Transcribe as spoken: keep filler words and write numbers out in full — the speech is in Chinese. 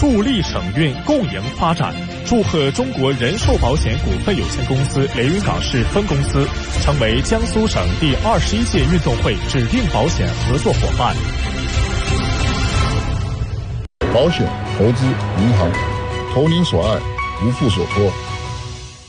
助力省运共赢发展。祝贺中国人寿保险股份有限公司连云港市分公司成为江苏省第二十一届运动会指定保险合作伙伴。 保险、投资、银行，投您所爱，无负所托。